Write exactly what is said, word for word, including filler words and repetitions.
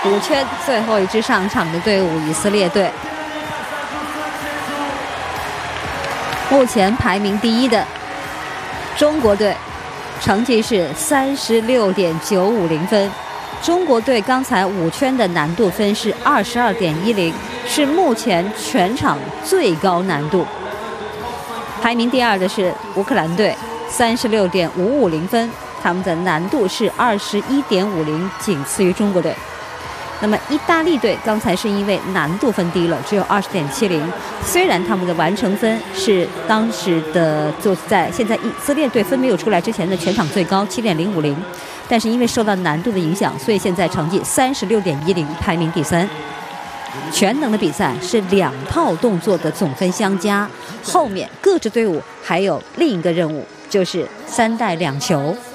五圈最后一支上场的队伍以色列队，目前排名第一的中国队，成绩是三十六点九五零分。中国队刚才五圈的难度分是二十二点一零，是目前全场最高难度。排名第二的是乌克兰队，三十六点五五零分，他们的难度是二十一点五零，仅次于中国队。那么意大利队刚才是因为难度分低了，只有二十点七零，虽然他们的完成分是当时的就在现在以色列队分没有出来之前的全场最高七点零五零，但是因为受到难度的影响，所以现在成绩三十六点一零，排名第三。全能的比赛是两套动作的总分相加，后面各支队伍还有另一个任务，就是三带两球。